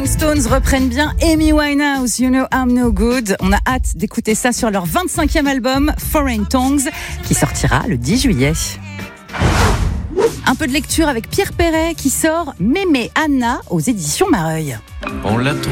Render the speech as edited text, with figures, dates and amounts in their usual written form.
Rolling Stones reprennent bien Amy Winehouse, You Know I'm No Good. On a hâte d'écouter ça sur leur 25e album, Foreign Tongues, qui sortira le 10 juillet. Un peu de lecture avec Pierre Perret qui sort Mémé Anna aux éditions Mareuil. On l'a trouvé.